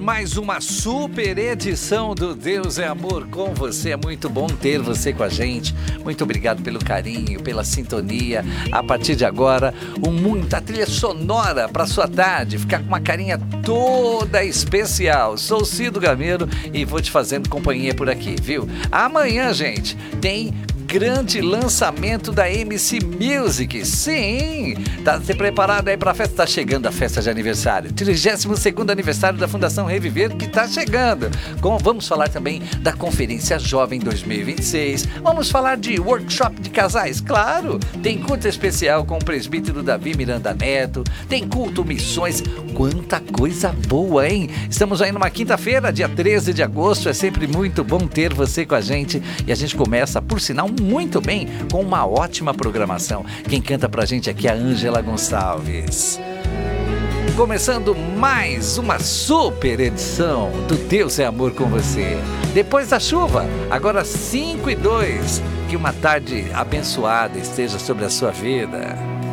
mais uma super edição do Deus é Amor com você. É muito bom ter você com a gente. Muito obrigado pelo carinho, pela sintonia. A partir de agora, muita trilha sonora para sua tarde, ficar com uma carinha toda especial. Sou Cido Gameiro e vou te fazendo companhia por aqui, viu? Amanhã, gente, tem grande lançamento da MC Music. Sim, tá se preparado aí pra festa? Tá chegando a festa de aniversário, 32º aniversário da Fundação Reviver, que tá chegando. Vamos falar também da Conferência Jovem 2026. Vamos falar de workshop de casais, claro. Tem culto especial com o presbítero Davi Miranda Neto. Tem culto missões. Quanta coisa boa, hein? Estamos aí numa quinta-feira, dia 13 de agosto. É sempre muito bom ter você com a gente. E a gente começa, por sinal, muito bem, com uma ótima programação. Quem canta pra gente aqui é a Ângela Gonçalves. Começando mais uma super edição do Deus é Amor com você. Depois da chuva, agora 5:02. Que uma tarde abençoada esteja sobre a sua vida.